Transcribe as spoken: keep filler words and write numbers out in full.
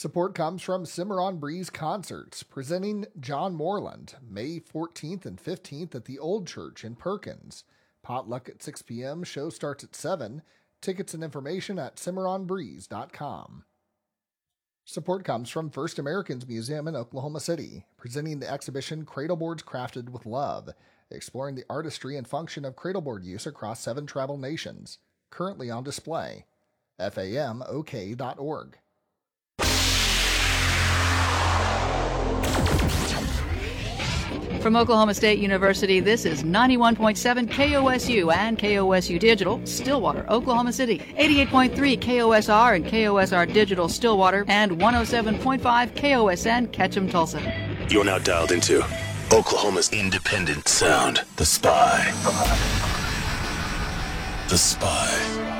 Support comes from Cimarron Breeze Concerts, presenting John Moreland, May fourteenth and fifteenth at the Old Church in Perkins. Potluck at six p.m., show starts at seven. Tickets and information at cimarron breeze dot com. Support comes from First Americans Museum in Oklahoma City, presenting the exhibition Cradleboards Crafted with Love, exploring the artistry and function of cradleboard use across seven tribal nations. Currently on display. F A M O K dot org. From Oklahoma State University, this is ninety-one point seven K O S U and K O S U Digital, Stillwater, Oklahoma City, eighty-eight point three K O S R and K O S R Digital, Stillwater, and one oh seven point five K O S N, Ketchum, Tulsa. You're now dialed into Oklahoma's independent sound, The Spy. The Spy.